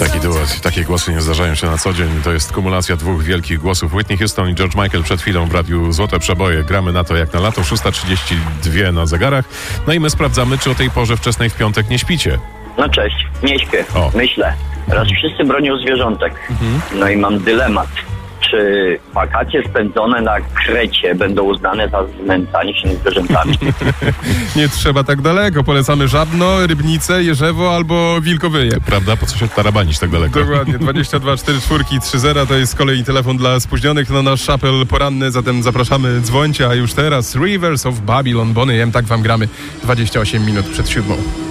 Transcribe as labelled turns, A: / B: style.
A: Taki duet, takie głosy nie zdarzają się na co dzień. To jest kumulacja dwóch wielkich głosów. Whitney Houston i George Michael przed chwilą w radiu Złote Przeboje. Gramy na to jak na lato, 6:32 na zegarach. No i my sprawdzamy, czy o tej porze wczesnej w piątek nie śpicie.
B: No cześć, nie śpię, myślę. Raz wszyscy bronią zwierzątek. No i mam dylemat. Czy wakacje spędzone na Krecie będą uznane za znęcanie się zwierzętami?
C: Nie trzeba tak daleko. Polecamy Żabno, Rybnice, Jerzewo albo Wilkowyje.
A: Prawda? Po co się tarabanić tak daleko?
C: Dokładnie. 22 44 30 to jest z kolei telefon dla spóźnionych na nasz apel poranny. Zatem zapraszamy, dzwońcie, a już teraz Rivers of Babylon, Boney M. Tak wam gramy 28 minut przed 7.